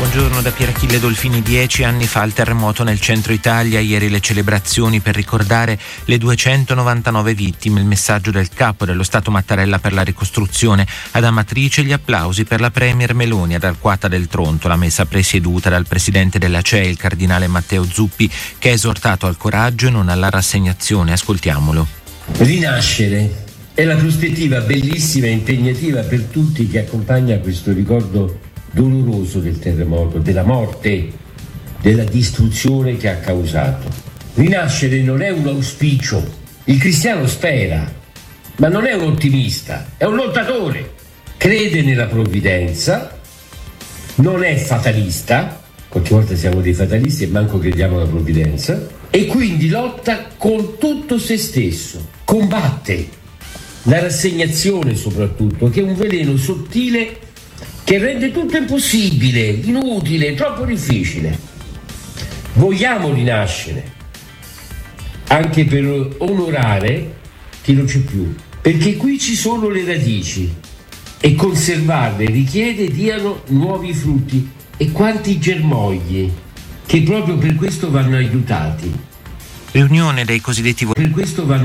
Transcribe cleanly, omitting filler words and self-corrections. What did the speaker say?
buongiorno da Pierachille Dolfini. 10 anni fa il terremoto nel centro Italia, ieri le celebrazioni per ricordare le 299 vittime, il messaggio del capo dello Stato Mattarella per la ricostruzione, ad Amatrice gli applausi per la premier Meloni ad Arquata del Tronto, la messa presieduta dal presidente della CEI, il cardinale Matteo Zuppi, che ha esortato al coraggio e non alla rassegnazione. Ascoltiamolo. Rinascere è la prospettiva bellissima e impegnativa per tutti che accompagna questo ricordo doloroso del terremoto, della morte, della distruzione che ha causato. Rinascere non è un auspicio. Il cristiano spera, ma non è un ottimista, è un lottatore. Crede nella provvidenza, non è fatalista, qualche volta siamo dei fatalisti e manco crediamo alla provvidenza, e quindi lotta con tutto se stesso, combatte la rassegnazione soprattutto, che è un veleno sottile che rende tutto impossibile, inutile, troppo difficile. Vogliamo rinascere, anche per onorare chi non c'è più, perché qui ci sono le radici e conservarle richiede diano nuovi frutti. E quanti germogli che proprio per questo vanno aiutati. Riunione dei cosiddetti